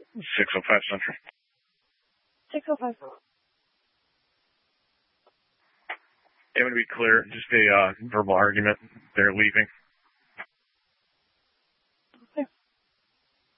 605 Central. 605. Yeah, to be clear, just a verbal argument. They're leaving.